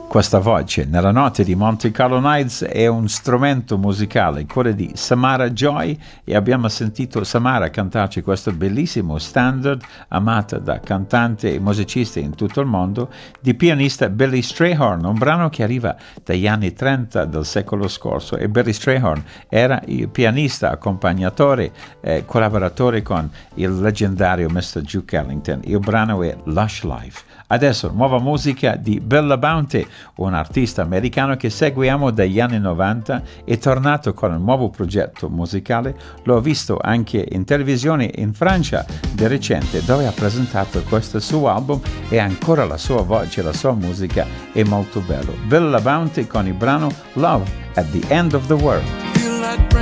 Questa voce nella notte di Monte Carlo Nights è un strumento musicale, quello di Samara Joy, e abbiamo sentito Samara cantarci questo bellissimo standard amata da cantanti e musicisti in tutto il mondo di pianista Billy Strayhorn, un brano che arriva dagli anni 30 del secolo scorso, e Billy Strayhorn era il pianista, accompagnatore, collaboratore con il leggendario Mr. Duke Ellington. Il brano è Lush Life. Adesso nuova musica di Bill LaBounty, un artista americano che seguiamo dagli anni 90, è tornato con un nuovo progetto musicale. L'ho visto anche in televisione in Francia di recente, dove ha presentato questo suo album, e ancora la sua voce, la sua musica è molto bello. Bill LaBounty con il brano Love at the End of the World.